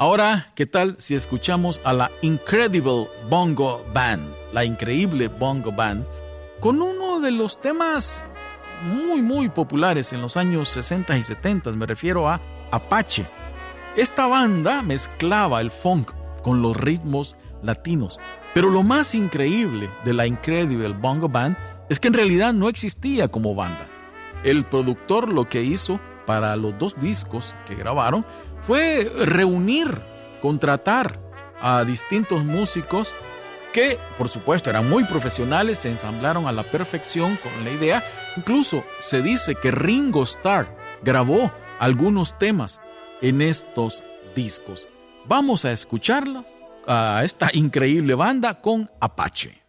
Ahora, ¿qué tal si escuchamos a la Incredible Bongo Band, la increíble Bongo Band, con uno de los temas muy populares en los años 60 y 70, me refiero a Apache. Esta banda mezclaba el funk con los ritmos latinos, pero lo más increíble de la Incredible Bongo Band es que en realidad no existía como banda. El productor lo que hizo para los 2 discos que grabaron fue reunir, contratar a distintos músicos que, por supuesto, eran muy profesionales, se ensamblaron a la perfección con la idea. Incluso se dice que Ringo Starr grabó algunos temas en estos discos. Vamos a escucharlos a esta increíble banda con Apache.